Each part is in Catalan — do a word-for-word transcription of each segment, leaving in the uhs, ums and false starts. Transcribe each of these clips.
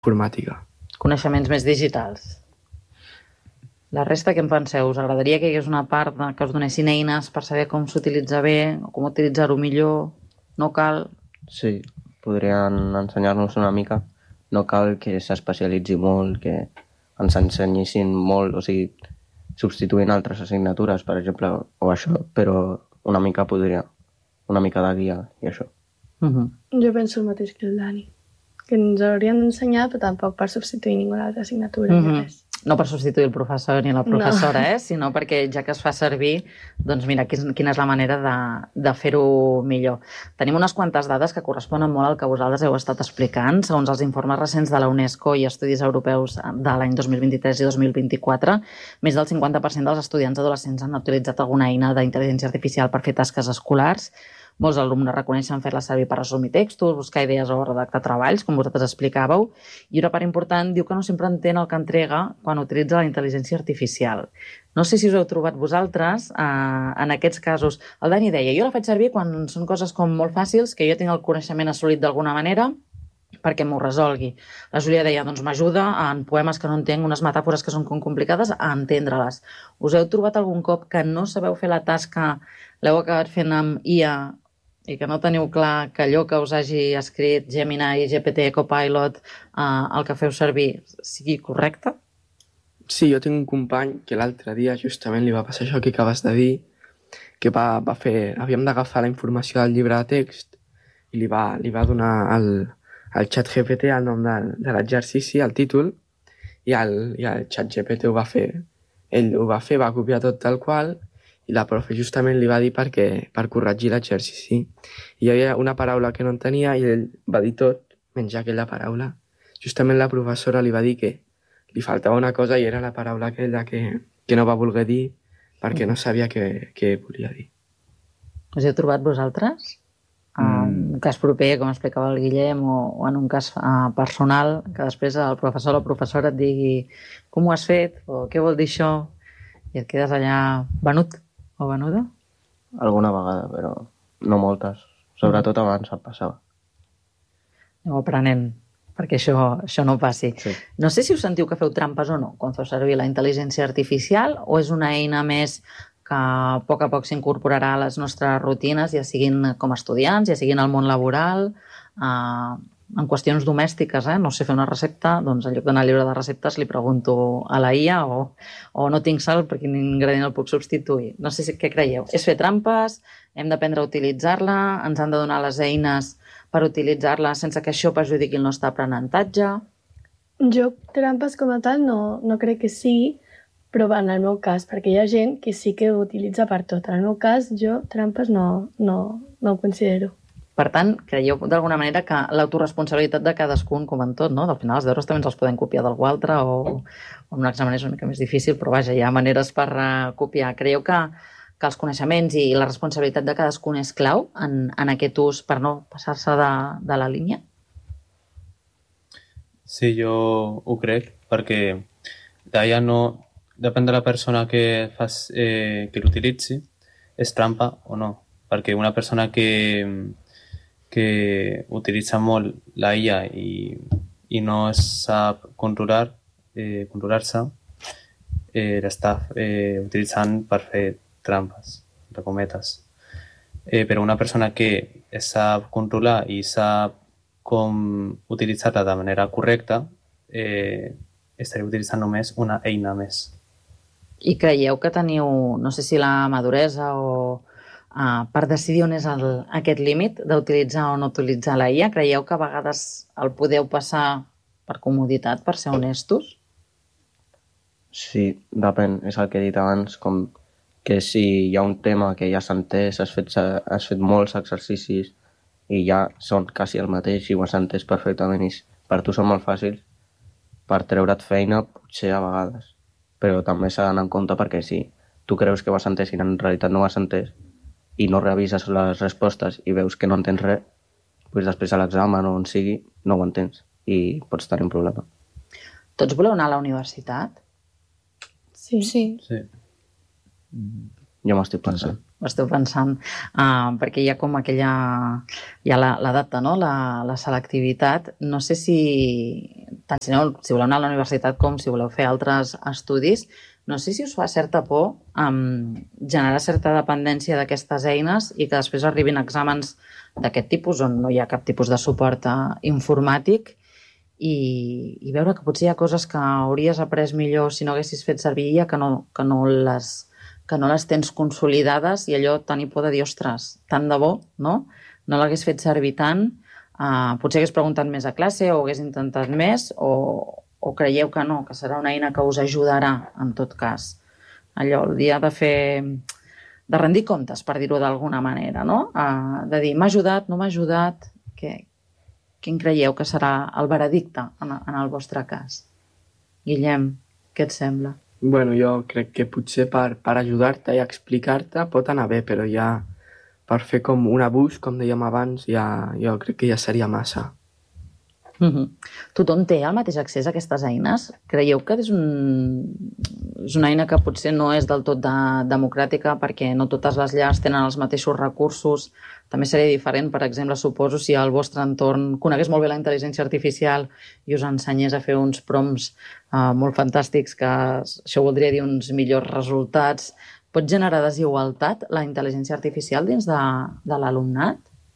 informàtica. Coneixements més digitals. La resta, què en penseu? Us agradaria que hi hagués una part de, que us donessin eines per saber com s'utilitza bé o com utilitzar-ho millor? No cal? Sí, podrien ensenyar-nos una mica. No cal que s'especialitzi molt, que ens ensenyissin molt, o sigui, substituint altres assignatures, per exemple, o això, però una mica podria, una mica de guia i això. Uh-huh. Jo penso el mateix que el Dani, que ens haurien d'ensenyar, però tampoc per substituir ninguna altra assignatura. Uh-huh. No per substituir el professor ni la professora, no. eh? Sinó perquè ja que es fa servir, doncs mira, quina és la manera de, de fer-ho millor. Tenim unes quantes dades que corresponen molt al que vosaltres heu estat explicant. Segons els informes recents de la UNESCO i estudis europeus de l'any dos mil vint-i-tres i dos mil vint-i-quatre, més del cinquanta per cent dels estudiants adolescents han utilitzat alguna eina d'intel·ligència artificial per fer tasques escolars. Molts alumnes reconeixen fer-la servir per resumir textos, buscar idees o redactar treballs, com vosaltres explicàveu, i una part important diu que no sempre entén el que entrega quan utilitza la intel·ligència artificial. No sé si us heu trobat vosaltres eh, en aquests casos. El Dani deia, jo la faig servir quan són coses com molt fàcils, que jo tinc el coneixement assolit d'alguna manera, perquè m'ho resolgui. La Júlia deia, doncs m'ajuda en poemes que no entenc, unes metàfores que són com complicades, a entendre-les. Us heu trobat algun cop que no sabeu fer la tasca, l'heu acabat fent amb I A, i que no teniu clar que allò que us hagi escrit Gemini, G P T, Copilot, eh, el que feu servir, sigui correcte? Sí, jo tinc un company que l'altre dia justament li va passar això que acabes de dir, que va, va fer... Havíem d'agafar la informació del llibre de text i li va, li va donar al, al xat G P T el nom de, de l'exercici, el títol, i el, i el xat G P T ho va fer. Ell ho va fer, va copiar tot tal qual, i la profe justament li va dir perquè, per corregir l'exercici. I hi havia una paraula que no entenia i ell va dir tot, menys aquella paraula. Justament la professora li va dir que li faltava una cosa i era la paraula aquella que, que no va voler dir perquè no sabia què, què volia dir. Us heu trobat vosaltres? Mm. En un cas proper, com explicava el Guillem, o, o en un cas uh, personal, que després el professor o la professora et digui com ho has fet, o què vol dir això, i et quedes allà venut o venuda? Alguna vegada, però no moltes. Sobretot abans em passava. Aneu aprenent, perquè això, això no passi. Sí. No sé si us sentiu que feu trampes o no quan feu servir la intel·ligència artificial, o és una eina més que a poc a poc s'incorporarà a les nostres rutines, ja siguin com a estudiants, ja siguin al món laboral, eh, en qüestions domèstiques, eh? No sé fer una recepta, doncs en lloc d'anar al llibre de receptes li pregunto a la I A o, o no tinc sal perquè quin ingredient el puc substituir. No sé si, què creieu. És fer trampes? Hem d'aprendre a utilitzar-la? Ens han de donar les eines per utilitzar-la sense que això perjudiqui el nostre aprenentatge? Jo trampes com a tal no, no crec que sigui, però en el meu cas, perquè hi ha gent que sí que ho utilitza per tot. En el meu cas, jo trampes no, no, no ho considero. Per tant, creieu d'alguna manera que l'autoresponsabilitat de cadascun, com en tot, no? Al final els deures també ens els podem copiar d'algú altre o, o en un examen és una mica més difícil, però vaja, hi ha maneres per uh, copiar. Creieu que, que els coneixements i la responsabilitat de cadascun és clau en, en aquest ús per no passar-se de, de la línia? Sí, jo ho crec, perquè d'allà no... Depèn de la persona que, fas, eh, que l'utilitzi, és trampa o no. Perquè una persona que... que utilitza molt la I A i, i no sap controlar, eh, controlar-se, eh, l'està eh, utilitzant per fer trampes, entre cometes. Eh, però una persona que sap controlar i sap com utilitzar-la de manera correcta, eh, estaria utilitzant només una eina més. I creieu que teniu, no sé si la maduresa o uh, per decidir on és el, aquest límit d'utilitzar o no utilitzar la I A, creieu que a vegades el podeu passar per comoditat, per ser honestos? Sí, depèn, és el que he dit abans, com que si hi ha un tema que ja s'ha entès, has fet, has fet molts exercicis i ja són quasi el mateix i ho has entès perfectament i per tu són molt fàcils, per treure't feina potser a vegades, però també s'ha d'anar en compte perquè si tu creus que ho has entès i en realitat no ho has entès i no revises les respostes i veus que no entens res, doncs després a l'examen o on sigui no ho entens i pots tenir un problema. Tots voleu anar a la universitat? Sí. Sí. Sí. Jo m'estic pensant. ho esteu pensant, uh, perquè hi ha com aquella... hi ha la, la data, no? La, la selectivitat. No sé si, tant si, aneu, si voleu anar a la universitat com si voleu fer altres estudis, no sé si us fa certa por um, generar certa dependència d'aquestes eines i que després arribin exàmens d'aquest tipus on no hi ha cap tipus de suport uh, informàtic i, i veure que potser hi ha coses que hauries après millor si no haguessis fet servir I A, que no, que no les... que no les tens consolidades i allò tenir por de dir, ostres, tant de bo, no? No l'hagués fet servir tant, uh, potser hagués preguntat més a classe o hagués intentat més o, o creieu que no, que serà una eina que us ajudarà en tot cas. Allò, el dia de fer... de rendir comptes, per dir-ho d'alguna manera, no? Uh, de dir, m'ha ajudat, no m'ha ajudat, que, quin creieu que serà el veredicte en, en el vostre cas? Guillem, què et sembla? Bueno, jo crec que potser per, per ajudar-te i explicar-te pot anar bé, però ja per fer com un abús, com dèiem abans, ja, jo crec que ja seria massa. Mm-hmm. Tothom té el mateix accés a aquestes eines? Creieu que és, un... és una eina que potser no és del tot de... democràtica perquè no totes les llars tenen els mateixos recursos? També seria diferent, per exemple, suposo, si al vostre entorn conegués molt bé la intel·ligència artificial i us ensenyés a fer uns prompts uh, molt fantàstics, que això voldria dir uns millors resultats. Pot generar desigualtat la intel·ligència artificial dins de, de l'alumnat?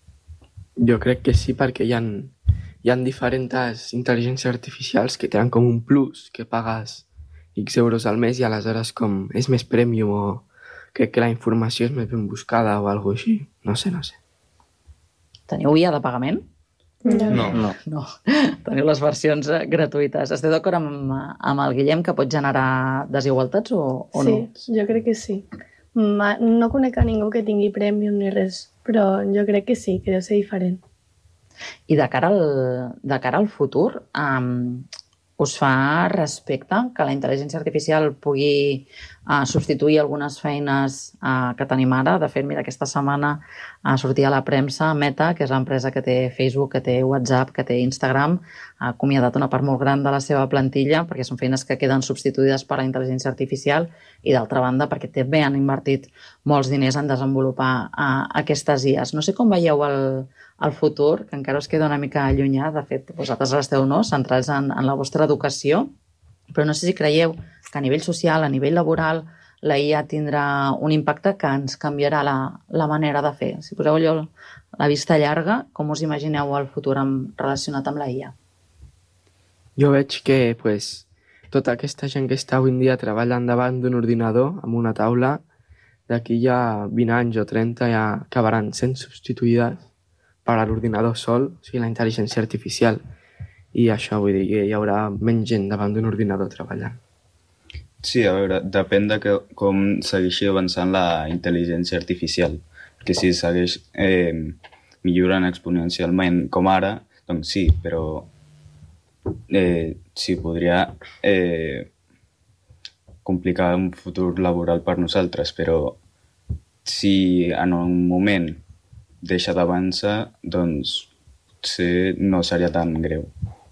Jo crec que sí, perquè hi ha, hi ha diferents intel·ligències artificials que tenen com un plus, que pagues X euros al mes i aleshores com és més premium o crec que la informació és més ben buscada o alguna cosa així. No sé, no sé. Teniu I A de pagament? No. No. No. No. Teniu les versions eh, gratuïtes. Esteu d'acord amb, amb el Guillem que pot generar desigualtats o, o sí, no? jo crec que sí. Ma, no conec a ningú que tingui Premium ni res, però jo crec que sí, que deu ser diferent. I de cara al, de cara al futur, um, us fa respecte que la intel·ligència artificial pugui uh, substituir algunes feines uh, que tenim ara? De fet, mira, aquesta setmana uh, sortia a la premsa Meta, que és l'empresa que té Facebook, que té WhatsApp, que té Instagram, ha acomiadat una part molt gran de la seva plantilla perquè són feines que queden substituïdes per la intel·ligència artificial i, d'altra banda, perquè també han invertit molts diners en desenvolupar uh, aquestes I As. No sé com veieu el, el futur, que encara us queda una mica allunyat. De fet, vosaltres esteu no, centrats en, en la vostra educació, però no sé si creieu que a nivell social, a nivell laboral, la I A tindrà un impacte que ens canviarà la, la manera de fer. Si poseu allò la vista llarga, com us imagineu el futur amb, relacionat amb la I A? Jo veig que pues, tota aquesta gent que està avui en dia treballant davant d'un ordinador, amb una taula, d'aquí ja vint anys o trenta ja acabaran sent substituïdes per a l'ordinador sol, o sigui, la intel·ligència artificial. I això, vull dir, que hi haurà menys gent davant d'un ordinador treballant. Sí, a veure, depèn de que, com segueixi avançant la intel·ligència artificial. Que si segueix eh, millorant exponencialment com ara, doncs sí, però eh, sí, podria eh, complicar un futur laboral per nosaltres, però si en un moment deixa d'avançar, doncs sí, no seria tan greu.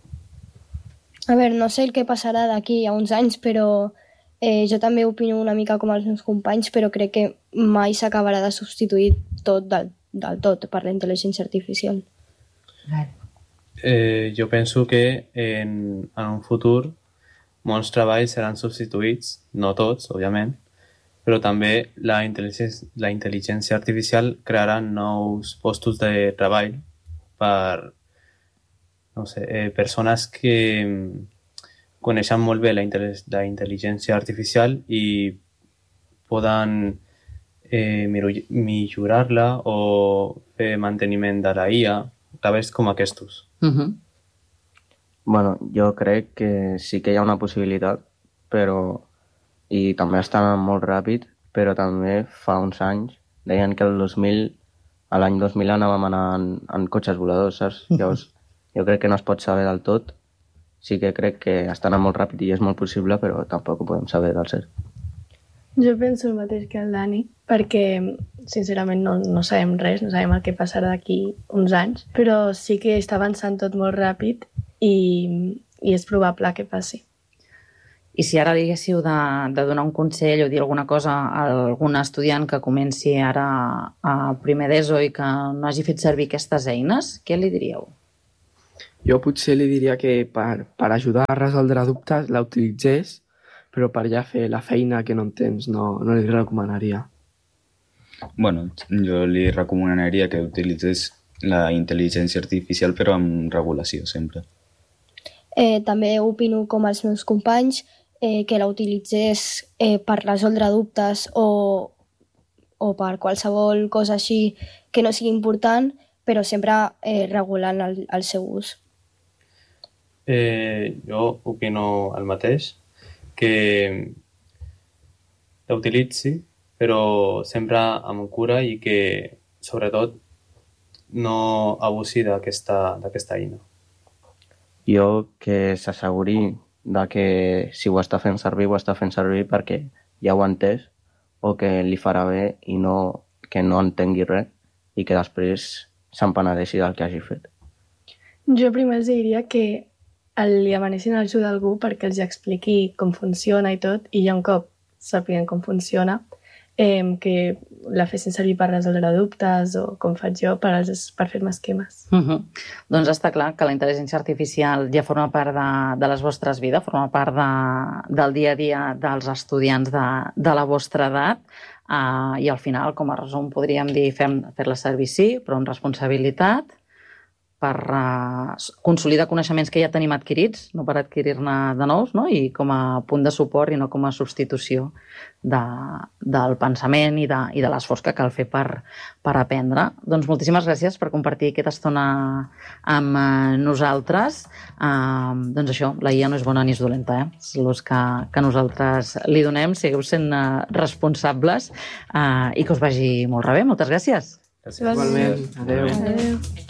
A veure, no sé el que passarà d'aquí a uns anys, però eh, jo també opino una mica com els meus companys, però crec que mai s'acabarà de substituir tot del, del tot per la intel·ligència artificial. Eh, jo penso que en, en un futur molts treballs seran substituïts, no tots, òbviament, però també la intel·ligència, la intel·ligència artificial crearà nous postos de treball per no sé, eh, persones que coneixen molt bé la, la intel·ligència artificial i poden eh, millorar-la o fer manteniment de la I A, treballs com aquests. Uh-huh. Bueno, jo crec que sí que hi ha una possibilitat, però i també està anant molt ràpid, però també fa uns anys deien que el dos mil, a l'any dos mil anàvem anar en, en cotxes voladors, saps? Llavors, jo crec que no es pot saber del tot. Sí que crec que està anant molt ràpid i és molt possible, però tampoc ho podem saber del cert. Jo penso el mateix que el Dani, perquè sincerament no, no sabem res, no sabem el que passarà d'aquí uns anys, però sí que està avançant tot molt ràpid i, i és probable que passi. I si ara diguéssiu de, de donar un consell o dir alguna cosa a algun estudiant que comenci ara a primer d'ESO i que no hagi fet servir aquestes eines, què li diríeu? Jo potser li diria que per, per ajudar a resoldre dubtes la utilitzés, però per ja fer la feina que no entens no, no li recomanaria. Bueno, jo li recomanaria que utilitzés la intel·ligència artificial però amb regulació sempre. Eh, també opino com els meus companys eh, que la utilitzés eh, per resoldre dubtes o, o per qualsevol cosa així que no sigui important, però sempre eh, regulant el, el seu ús. Eh, jo opino el mateix, que la utilitzi, però sempre amb cura i que, sobretot, no abusi d'aquesta eina. Jo que s'asseguri de que si ho està fent servir, ho està fent servir perquè ja ho ha entès o que li farà bé i no, que no entengui res i que després se'n penedeixi del que hagi fet. Jo primer els diria que li demanessin ajuda a algú perquè els expliqui com funciona i tot, i ja un cop sàpiguen com funciona, eh, que la fessin servir per resoldre dubtes o com faig jo per, als, per fer-me esquemes. Uh -huh. Doncs està clar que la intel·ligència artificial ja forma part de, de les vostres vides, forma part de, del dia a dia dels estudiants de, de la vostra edat, uh, i al final, com a resum, podríem dir fer-la servir sí, però amb responsabilitat, per uh, consolidar coneixements que ja tenim adquirits, no per adquirir-ne de nous, no? I com a punt de suport i no com a substitució de, del pensament i de, i de l'esforç que cal fer per, per aprendre. Doncs moltíssimes gràcies per compartir aquesta estona amb uh, nosaltres. Uh, doncs això, la I A no és bona ni és dolenta, eh? És l'ús que, que nosaltres li donem. Sigueu sent uh, responsables uh, i que us vagi molt bé. Moltes gràcies. Gràcies. Igualment. Adéu. Adéu.